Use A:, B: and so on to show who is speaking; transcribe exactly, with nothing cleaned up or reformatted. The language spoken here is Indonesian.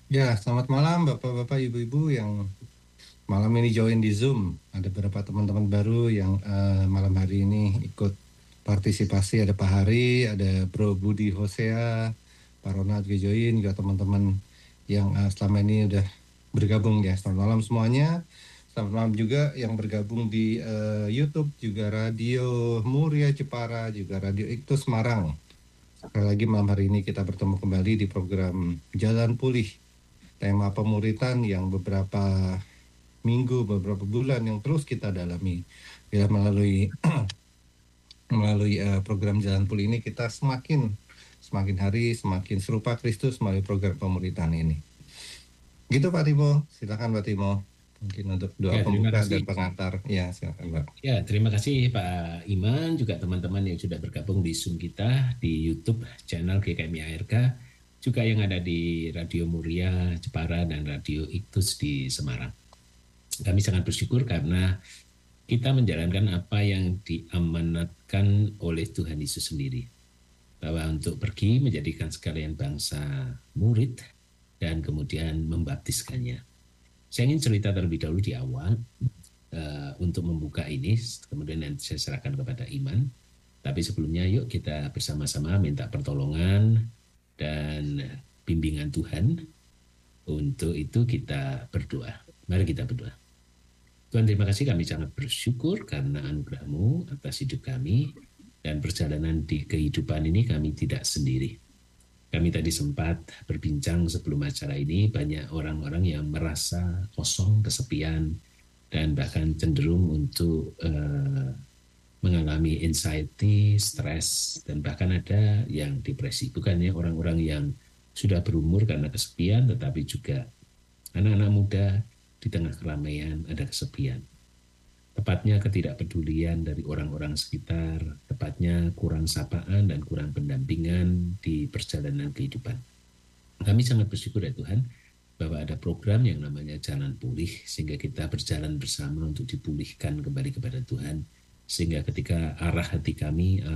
A: Ya, selamat malam Bapak-bapak, Ibu-ibu yang malam ini join di Zoom. Ada beberapa teman-teman baru yang eh, malam hari ini ikut partisipasi. Ada Pak Hari, ada Bro Budi Hosea, Pak Ronald juga join, juga teman-teman yang eh, selama ini udah bergabung ya. Selamat malam semuanya. Selamat malam juga yang bergabung di eh, YouTube, juga Radio Muria Jepara, juga Radio Iktu Semarang. Sekali lagi malam hari ini kita bertemu kembali di program Jalan Pulih, tema pemuritan yang beberapa minggu, beberapa bulan yang terus kita dalami. Ya, melalui melalui uh, program Jalan Pulih ini kita semakin semakin hari semakin serupa Kristus melalui program pemuritan ini. Gitu Pak Timo, silakan Pak Timo. Mungkin untuk doa
B: Ya, terima
A: pembuka dan
B: kasih.
A: pengantar. Ya, silakan Pak.
B: Ya, terima kasih Pak Iman, juga teman-teman yang sudah bergabung di Zoom kita, di YouTube channel G K M I A R K, juga yang ada di Radio Muria, Jepara, dan Radio Iktus di Semarang. Kami sangat bersyukur karena kita menjalankan apa yang diamanatkan oleh Tuhan Yesus sendiri. Bahwa untuk pergi menjadikan sekalian bangsa murid dan kemudian membaptiskannya. Saya ingin cerita terlebih dahulu di awal uh, untuk membuka ini, kemudian nanti saya serahkan kepada Iman. Tapi sebelumnya yuk kita bersama-sama minta pertolongan dan bimbingan Tuhan. Untuk itu kita berdoa. Mari kita berdoa. Tuhan, terima kasih, kami sangat bersyukur karena anugerah-Mu atas hidup kami dan perjalanan di kehidupan ini kami tidak sendiri. Kami tadi sempat berbincang sebelum acara ini, banyak orang-orang yang merasa kosong, kesepian, dan bahkan cenderung untuk uh, mengalami anxiety, stres, dan bahkan ada yang depresi. Bukannya orang-orang yang sudah berumur karena kesepian, tetapi juga anak-anak muda di tengah keramaian ada kesepian. Tepatnya ketidakpedulian dari orang-orang sekitar, tepatnya kurang sapaan dan kurang pendampingan di perjalanan kehidupan. Kami sangat bersyukur ya Tuhan, bahwa ada program yang namanya Jalan Pulih, sehingga kita berjalan bersama untuk dipulihkan kembali kepada Tuhan, sehingga ketika arah hati kami,